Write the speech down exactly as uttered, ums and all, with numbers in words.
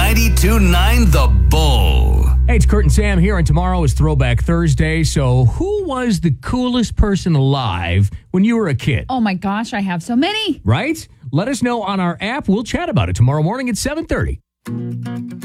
ninety-two point nine The Bull. Hey, it's Kurt and Sam here, and tomorrow is Throwback Thursday. So who was the coolest person alive when you were a kid? Oh my gosh, I have so many. Right? Let us know on our app. We'll chat about it tomorrow morning at seven thirty.